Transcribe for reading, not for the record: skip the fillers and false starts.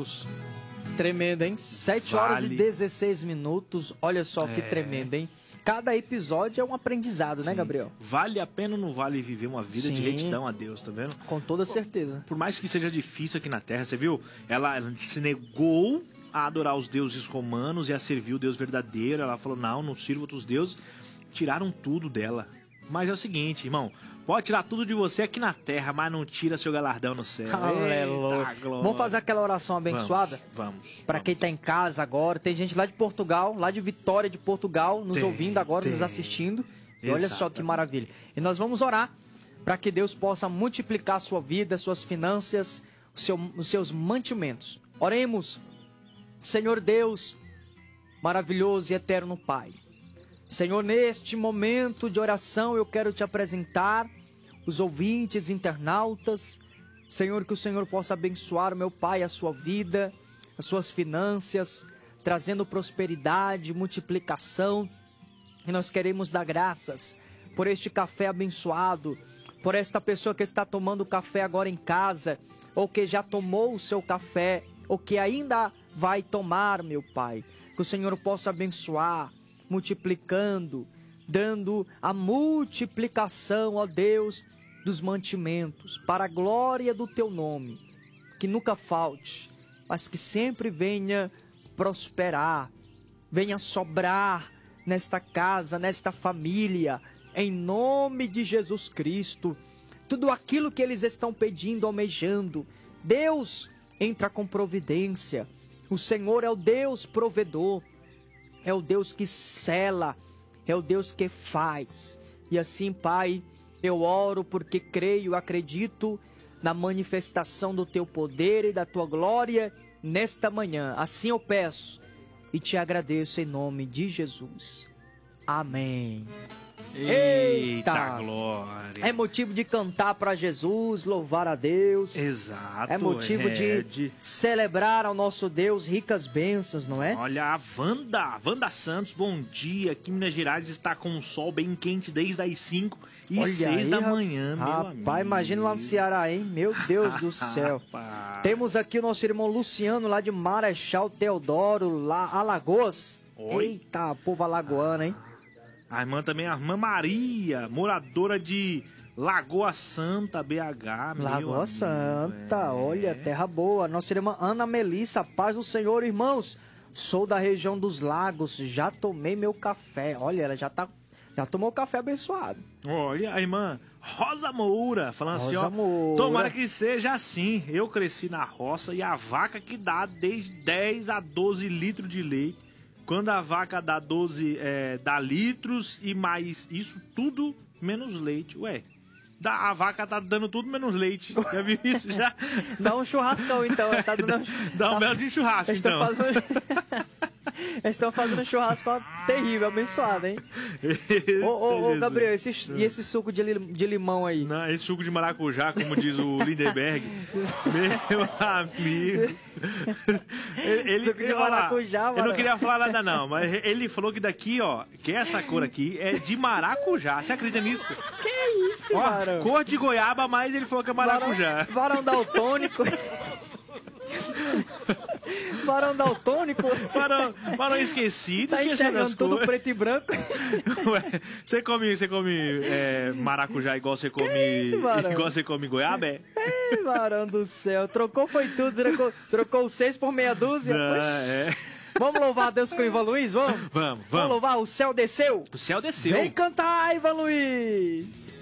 Deus. Tremendo, hein? 7 horas e 16 minutos. Olha só que tremendo, hein? Cada episódio é um aprendizado, né, Gabriel? Vale a pena ou não vale viver uma vida de Sim. retidão a Deus, tá vendo? Com toda certeza. Por mais que seja difícil aqui na Terra, você viu? Ela se negou a adorar os deuses romanos e a servir o Deus verdadeiro. Ela falou, não sirvo outros deuses. Tiraram tudo dela. Mas é o seguinte, irmão, pode tirar tudo de você aqui na Terra, mas não tira seu galardão no céu. Aleluia. Vamos fazer aquela oração abençoada? Vamos. Para quem tá em casa agora, tem gente lá de Portugal, lá de Vitória de Portugal, nos ouvindo agora, nos assistindo. E olha só que maravilha. E nós vamos orar para que Deus possa multiplicar a sua vida, suas finanças, os seus mantimentos. Oremos. Senhor Deus, maravilhoso e eterno Pai. Senhor, neste momento de oração eu quero te apresentar os ouvintes, internautas. Senhor, que o Senhor possa abençoar, meu Pai, a sua vida, as suas finanças, trazendo prosperidade, multiplicação. E nós queremos dar graças por este café abençoado, por esta pessoa que está tomando café agora em casa, ou que já tomou o seu café, ou que ainda vai tomar, meu Pai. Que o Senhor possa abençoar, multiplicando, dando a multiplicação, ó Deus, dos mantimentos, para a glória do Teu nome, que nunca falte, mas que sempre venha prosperar, venha sobrar nesta casa, nesta família, em nome de Jesus Cristo. Tudo aquilo que eles estão pedindo, almejando, Deus entra com providência. O Senhor é o Deus provedor, é o Deus que cela, é o Deus que faz. E assim, Pai, eu oro porque creio, acredito na manifestação do Teu poder e da Tua glória nesta manhã. Assim eu peço e te agradeço em nome de Jesus. Amém. Eita glória! É motivo de cantar para Jesus, louvar a Deus. Exato. É motivo de celebrar ao nosso Deus ricas bênçãos, não é? Olha, a Wanda Santos, bom dia. Aqui em Minas Gerais está com um sol bem quente desde as 5h06 da manhã, meu amigo. Rapaz, imagina lá no Ceará, hein? Meu Deus do céu. Temos aqui o nosso irmão Luciano, lá de Marechal Teodoro, lá Alagoas. Oi. Eita, povo alagoano, hein? A irmã também, a irmã Maria, moradora de Lagoa Santa, BH. Lagoa Santa, olha, terra boa. Nossa irmã Ana Melissa, paz do Senhor, irmãos. Sou da região dos Lagos, já tomei meu café. Olha, ela já tomou café abençoado. Olha, a irmã Rosa Moura, falando Rosa assim, ó. Moura. Tomara que seja assim. Eu cresci na roça e a vaca que dá desde 10 a 12 litros de leite. Quando a vaca dá 12 dá litros e mais isso tudo menos leite. Ué, a vaca tá dando tudo menos leite. Já viu isso? Já? Dá um churrascão então. Tá dando... Dá um belo de churrasco então. Eles estão fazendo um churrasco terrível, abençoado, hein? Ô, Gabriel, esse suco de limão aí? Não, esse suco de maracujá, como diz o Lindenberg. Meu amigo. Suco de maracujá, mano. Eu não queria falar nada não, mas ele falou que daqui, ó, que essa cor aqui é de maracujá. Você acredita nisso? Que isso, mano? Cor de goiaba, mas ele falou que é maracujá. Varão daltônico. Varão daltônico. Varão esquecido. Tá enxergando tudo preto e branco. Ué, você come maracujá igual você come igual você come goiaba, é? Ei, varão do céu. Trocou foi tudo. Trocou 6 por meia dúzia. Vamos louvar a Deus com o Ivan Luiz? Vamos? Vamos. Vamos louvar. O céu desceu. O céu desceu. Vem cantar, Ivan Luiz.